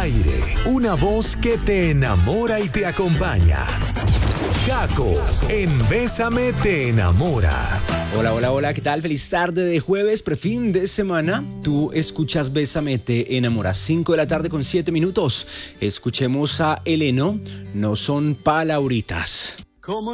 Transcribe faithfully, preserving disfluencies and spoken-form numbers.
aire, una voz que te enamora y te acompaña. Gaco, en Bésame te enamora. Hola, hola, hola, ¿qué tal? Feliz tarde de jueves, prefin de semana. Tú escuchas Bésame te enamora, cinco de la tarde con siete minutos. Escuchemos a Eleno, no son palabritas. Como